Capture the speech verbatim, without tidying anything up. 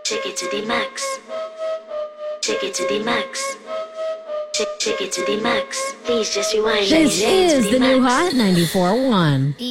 Take it to the max. Take it to the max. Take, take it to the max. Please just rewind. This and is to the new max. Hot ninety-four point one.